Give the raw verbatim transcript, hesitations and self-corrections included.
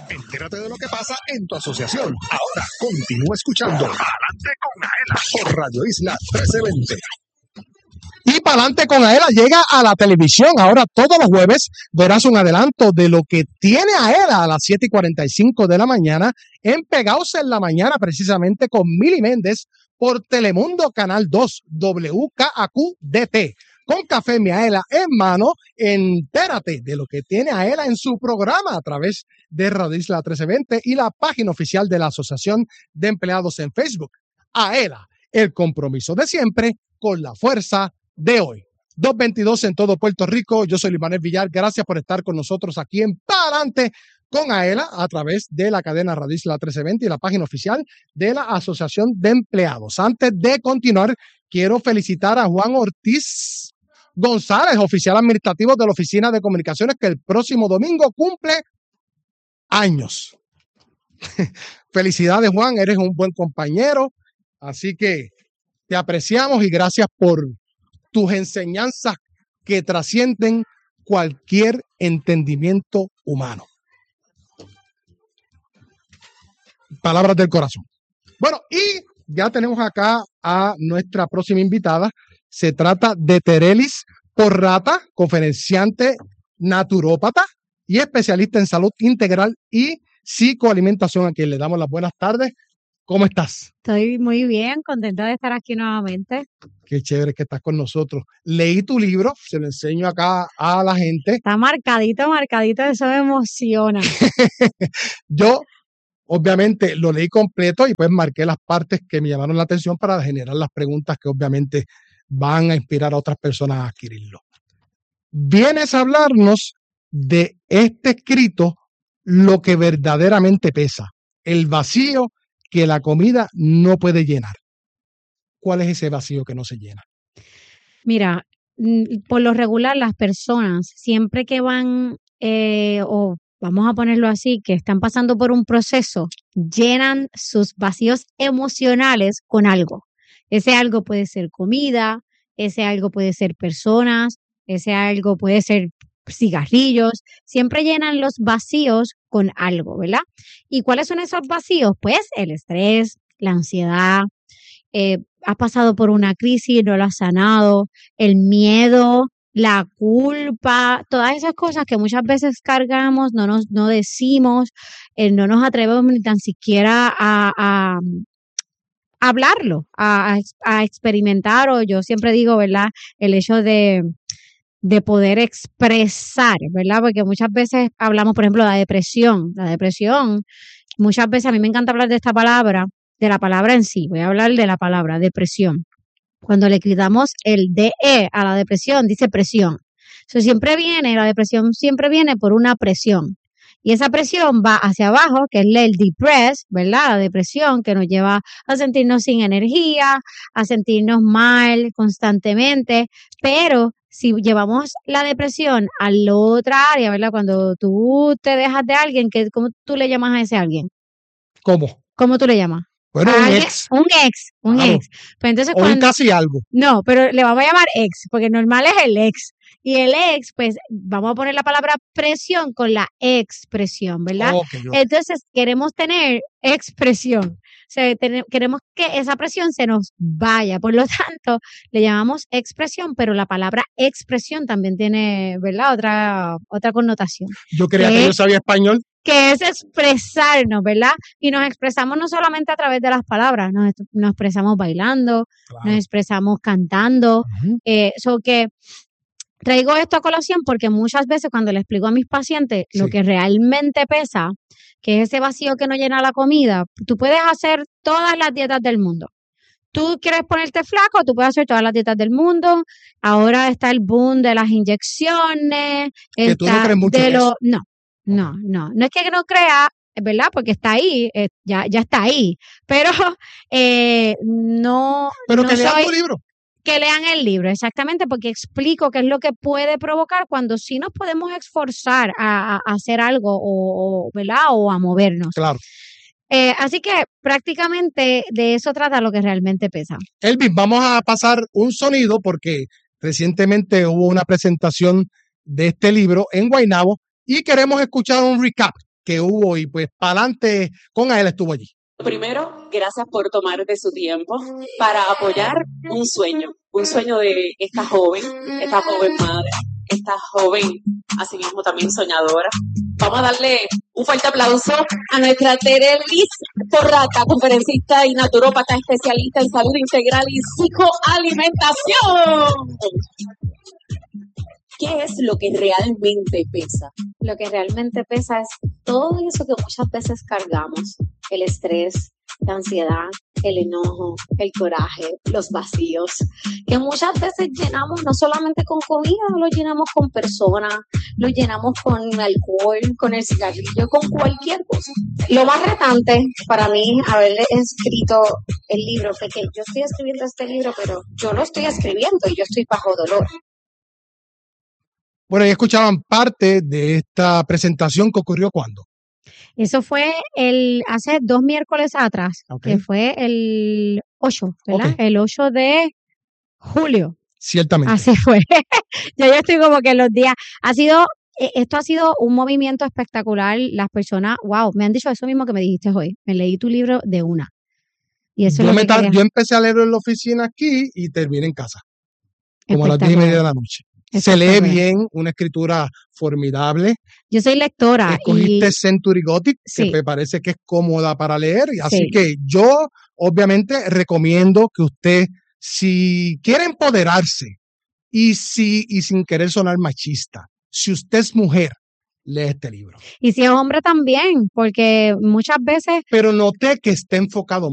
Entérate de lo que pasa en tu asociación. Ahora continúa escuchando Adelante con Aela por Radio Isla trece veinte. Y Pa'lante con Aela llega a la televisión. Ahora todos los jueves verás un adelanto de lo que tiene Aela a las siete y cuarenta y cinco de la mañana en Pegados en la Mañana, precisamente con Mili Méndez por Telemundo Canal dos, W K A Q D T. Con Café Mi Aela en mano, entérate de lo que tiene Aela en su programa a través de Radio Isla trece veinte y la página oficial de la Asociación de Empleados en Facebook. Aela, el compromiso de siempre con la fuerza de hoy. dos veintidós en todo Puerto Rico. Yo soy Luis Manuel Villar. Gracias por estar con nosotros aquí en Pa'lante con Aela a través de la cadena Radio Isla trece veinte y la página oficial de la Asociación de Empleados. Antes de continuar, quiero felicitar a Juan Ortiz González, oficial administrativo de la Oficina de Comunicaciones, que el próximo domingo cumple años. Felicidades, Juan, eres un buen compañero, así que te apreciamos y gracias por tus enseñanzas que trascienden cualquier entendimiento humano. Palabras del corazón. Bueno, y ya tenemos acá a nuestra próxima invitada. Se trata de Terelis Porrata, conferenciante naturópata y especialista en salud integral y psicoalimentación, a quien le damos las buenas tardes. ¿Cómo estás? Estoy muy bien, contenta de estar aquí nuevamente. Qué chévere que estás con nosotros. Leí tu libro, se lo enseño acá a la gente. Está marcadito, marcadito, eso me emociona. Yo, obviamente, lo leí completo y pues marqué las partes que me llamaron la atención para generar las preguntas que obviamente van a inspirar a otras personas a adquirirlo. Vienes a hablarnos de este escrito, lo que verdaderamente pesa, el vacío que la comida no puede llenar. ¿Cuál es ese vacío que no se llena? Mira, por lo regular las personas siempre que van, eh, o vamos a ponerlo así, que están pasando por un proceso, llenan sus vacíos emocionales con algo. Ese algo puede ser comida, ese algo puede ser personas, ese algo puede ser cigarrillos. Siempre llenan los vacíos con algo, ¿verdad? ¿Y cuáles son esos vacíos? Pues el estrés, la ansiedad, eh, has pasado por una crisis, no lo has sanado, el miedo, la culpa, todas esas cosas que muchas veces cargamos, no nos no decimos, eh, no nos atrevemos ni tan siquiera a, a hablarlo, a, a experimentar, o yo siempre digo, ¿verdad? El hecho de, de poder expresar, ¿verdad? Porque muchas veces hablamos, por ejemplo, de la depresión. La depresión, muchas veces a mí me encanta hablar de esta palabra, de la palabra en sí. Voy a hablar de la palabra depresión. Cuando le quitamos el de e a la depresión, dice presión. Eso siempre viene, la depresión siempre viene por una presión. Y esa presión va hacia abajo, que es el depress, ¿verdad? La depresión que nos lleva a sentirnos sin energía, a sentirnos mal constantemente. Pero si llevamos la depresión a la otra área, ¿verdad? Cuando tú te dejas de alguien, ¿cómo tú le llamas a ese alguien? ¿Cómo? ¿Cómo tú le llamas? Bueno, un alguien, ex. Un ex, un claro. ex. Pero entonces, o cuando, un casi algo. No, pero le vamos a llamar ex, porque normal es el ex. Y el ex, pues vamos a poner la palabra presión con la expresión, ¿verdad? Okay, okay. Entonces queremos tener expresión. O sea, ten, queremos que esa presión se nos vaya. Por lo tanto, le llamamos expresión, pero la palabra expresión también tiene, ¿verdad? Otra, otra connotación. Yo creía que yo sabía español. Que es expresarnos, ¿verdad? Y nos expresamos no solamente a través de las palabras, nos, nos expresamos bailando, claro. Nos expresamos cantando. Uh-huh. eh, so que traigo esto a colación porque muchas veces cuando le explico a mis pacientes sí. Lo que realmente pesa, que es ese vacío que no llena la comida, tú puedes hacer todas las dietas del mundo. Tú quieres ponerte flaco, tú puedes hacer todas las dietas del mundo. Ahora está el boom de las inyecciones. Que tú no crees mucho de en lo, eso. No, no, no. No es que no crea, ¿verdad? Porque está ahí, eh, ya, ya está ahí. Pero eh, no. Pero no que lean soy, tu libro. Que lean el libro, exactamente, porque explico qué es lo que puede provocar cuando sí nos podemos esforzar a, a hacer algo, o, o, ¿verdad? O a movernos. Claro. Eh, así que prácticamente de eso trata lo que realmente pesa. Elvis, vamos a pasar un sonido porque recientemente hubo una presentación de este libro en Guaynabo y queremos escuchar un recap que hubo y pues para adelante con él estuvo allí. Primero, gracias por tomar de su tiempo para apoyar un sueño, un sueño de esta joven, esta joven madre, esta joven, asimismo también soñadora. Vamos a darle un fuerte aplauso a nuestra Terelis Porrata, conferencista y naturópata, especialista en salud integral y psicoalimentación. ¿Qué es lo que realmente pesa? Lo que realmente pesa es todo eso que muchas veces cargamos, el estrés, la ansiedad, el enojo, el coraje, los vacíos, que muchas veces llenamos no solamente con comida, lo llenamos con personas, lo llenamos con alcohol, con el cigarrillo, con cualquier cosa. Lo más retante para mí haberle escrito el libro fue que yo estoy escribiendo este libro, pero yo lo estoy escribiendo y yo estoy bajo dolor. Bueno, ya escuchaban parte de esta presentación que ocurrió cuando. Eso fue el hace dos miércoles atrás, Okay. que fue el ocho, ¿verdad? Okay. El ocho de julio. Ciertamente. Así fue. Yo ya estoy como que los días. Ha sido, eh, esto ha sido un movimiento espectacular. Las personas, wow, me han dicho eso mismo que me dijiste hoy. Me leí tu libro de una. Y eso yo, es lo me que ta- quería. yo empecé a leerlo en la oficina aquí y terminé en casa, como a las diez y media de la noche. Se lee Espectacular. bien, una escritura formidable. Yo soy lectora Escogiste y Century Gothic, Sí. que me parece que es cómoda para leer. y Así Sí. que yo, obviamente, recomiendo que usted, si quiere empoderarse y, si, y sin querer sonar machista, si usted es mujer, lee este libro. y si es hombre también, porque muchas veces Pero noté que está enfocado